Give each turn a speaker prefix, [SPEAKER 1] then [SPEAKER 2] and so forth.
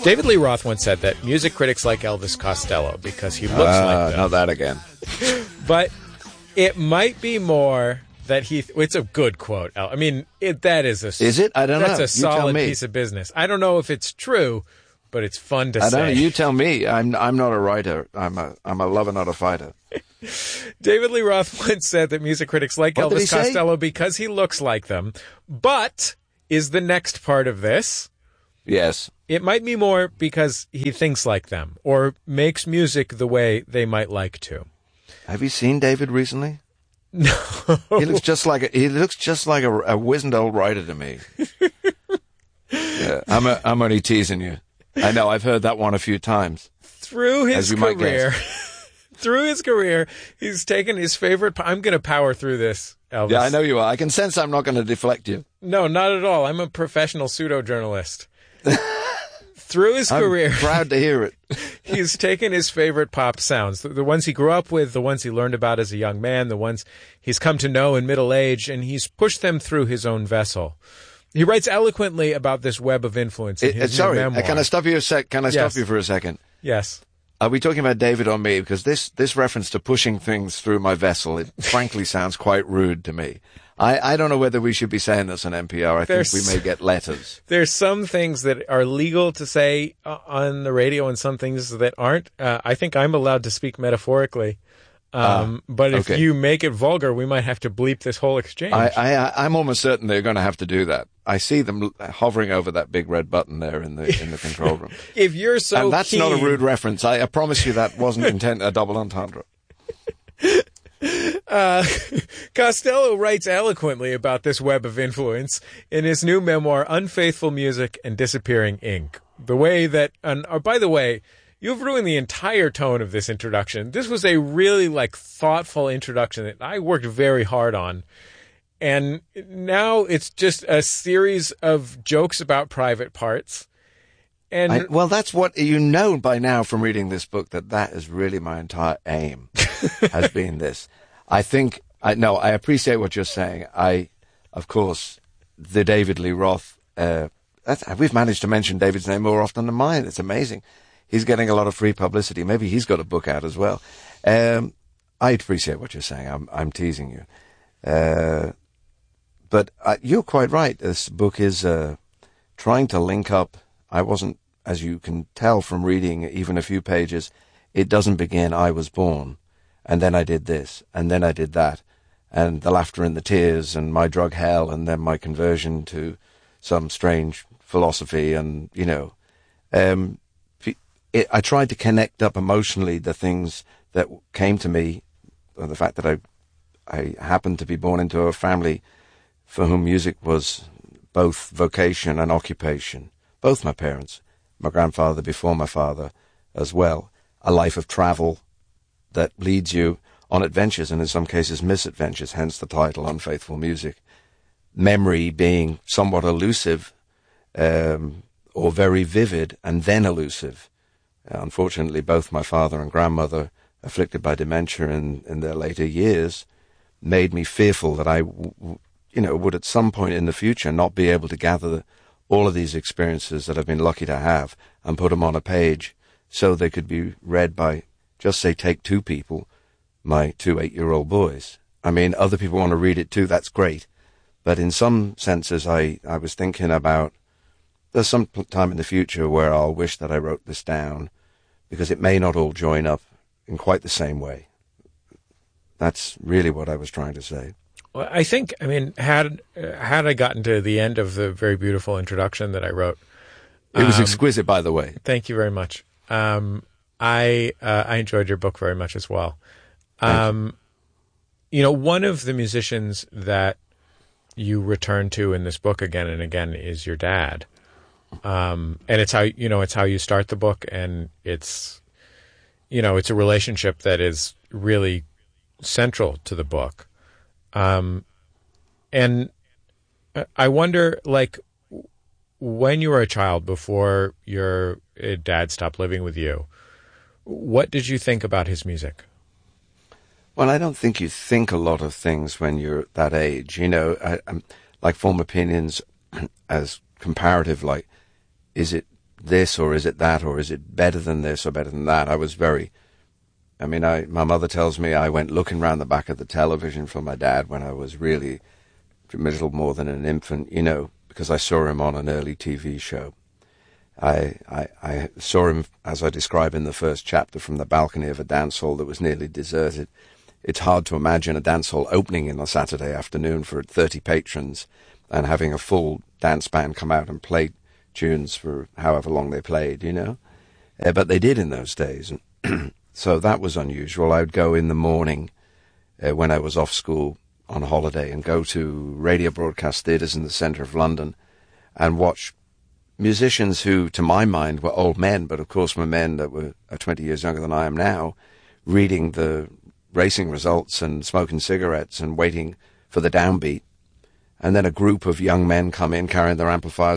[SPEAKER 1] David Lee Roth once said that music critics like Elvis Costello because he looks like them.
[SPEAKER 2] Not that again.
[SPEAKER 1] But it might be more that it's a good quote. I mean, that is a...
[SPEAKER 2] Is it? I don't know.
[SPEAKER 1] That's a solid piece of business. I don't know if it's true, but it's fun to say.
[SPEAKER 2] I don't know. You tell me. I'm not a writer. I'm a lover, not a fighter.
[SPEAKER 1] David Lee Roth once said that music critics like Elvis Costello because he looks like them. But is the next part of this...
[SPEAKER 2] Yes.
[SPEAKER 1] It might be more because he thinks like them or makes music the way they might like to.
[SPEAKER 2] Have you seen David recently?
[SPEAKER 1] No.
[SPEAKER 2] He looks just like a wizened old writer to me. Yeah, I'm only teasing you. I know. I've heard that one a few times.
[SPEAKER 1] Through his career, he's taken his favorite... I'm going to power through this, Elvis.
[SPEAKER 2] Yeah, I know you are. I can sense I'm not going to deflect you.
[SPEAKER 1] No, not at all. I'm a professional pseudo-journalist. Through his career...
[SPEAKER 2] I'm proud to hear it.
[SPEAKER 1] He's taken his favorite pop sounds, the ones he grew up with, the ones he learned about as a young man, the ones he's come to know in middle age, and he's pushed them through his own vessel. He writes eloquently about this web of influence in his new memoir.
[SPEAKER 2] Can I stop you stop you for a second?
[SPEAKER 1] Yes.
[SPEAKER 2] Are we talking about David or me? Because this reference to pushing things through my vessel, it frankly sounds quite rude to me. I don't know whether we should be saying this on NPR. I think we may get letters.
[SPEAKER 1] There's some things that are legal to say on the radio and some things that aren't. I think I'm allowed to speak metaphorically. But if you make it vulgar, we might have to bleep this whole exchange.
[SPEAKER 2] I'm almost certain they're going to have to do that. I see them hovering over that big red button there in the control room.
[SPEAKER 1] If you're so
[SPEAKER 2] and that's not a rude reference. I promise you that wasn't intended a double entendre.
[SPEAKER 1] Costello writes eloquently about this web of influence in his new memoir, Unfaithful Music and Disappearing Ink. The way that, by the way, you've ruined the entire tone of this introduction. This was a really thoughtful introduction that I worked very hard on. And now it's just a series of jokes about private parts. And
[SPEAKER 2] well, that's what you know by now from reading this book, that is really my entire aim has been this. I appreciate what you're saying. Of course, the David Lee Roth, we've managed to mention David's name more often than mine. It's amazing. He's getting a lot of free publicity. Maybe he's got a book out as well. I appreciate what you're saying. I'm teasing you. But you're quite right. This book is trying to link up. I wasn't, as you can tell from reading even a few pages, it doesn't begin, I was born, and then I did this, and then I did that, and the laughter and the tears, and my drug hell, and then my conversion to some strange philosophy, and, I tried to connect up emotionally the things that came to me, the fact that I happened to be born into a family for whom music was both vocation and occupation. Both my parents, my grandfather before my father as well. A life of travel that leads you on adventures and in some cases misadventures, hence the title Unfaithful Music. Memory being somewhat elusive or very vivid and then elusive. Unfortunately, both my father and grandmother, afflicted by dementia in their later years, made me fearful that I would at some point in the future not be able to gather all of these experiences that I've been lucky to have and put them on a page so they could be read by, just say, take two people, my 2 8-year-old boys. I mean, other people want to read it too, that's great. But in some senses, I was thinking about, there's some time in the future where I'll wish that I wrote this down, because it may not all join up in quite the same way. That's really what I was trying to say.
[SPEAKER 1] Well, I think, had I gotten to the end of the very beautiful introduction that I wrote.
[SPEAKER 2] It was exquisite, by the way.
[SPEAKER 1] Thank you very much. I enjoyed your book very much as well. One of the musicians that you return to in this book again and again is your dad. And it's how you start the book, and it's a relationship that is really central to the book. And I wonder, when you were a child, before your dad stopped living with you, what did you think about his music?
[SPEAKER 2] Well, I don't think you think a lot of things when you're that age. Like form opinions as comparative, is it this or is it that, or is it better than this or better than that? My mother tells me I went looking round the back of the television for my dad when I was really little more than an infant, because I saw him on an early TV show. I saw him, as I describe in the first chapter, from the balcony of a dance hall that was nearly deserted. It's hard to imagine a dance hall opening in a Saturday afternoon for 30 patrons and having a full dance band come out and play tunes for however long they played, But they did in those days. So that was unusual. I would go in the morning when I was off school on holiday and go to radio broadcast theatres in the centre of London and watch musicians who, to my mind, were old men, but of course were men that were 20 years younger than I am now, reading the racing results and smoking cigarettes and waiting for the downbeat. And then a group of young men come in carrying their amplifiers